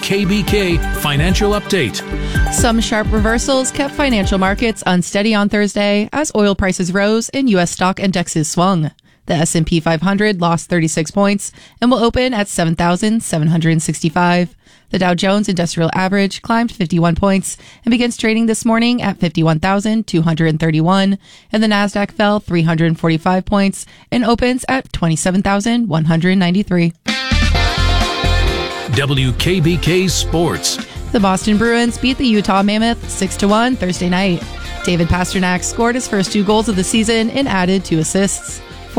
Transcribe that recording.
WKBK Financial Update. Some sharp reversals kept financial markets unsteady on Thursday as oil prices rose and U.S. stock indexes swung. The S&P 500 lost 36 points and will open at 7,765. The Dow Jones Industrial Average climbed 51 points and begins trading this morning at 51,231. And the Nasdaq fell 345 points and opens at 27,193. WKBK Sports. The Boston Bruins beat the Utah Mammoth 6-1 Thursday night. David Pastrnak scored his first 2 goals of the season and added 2 assists.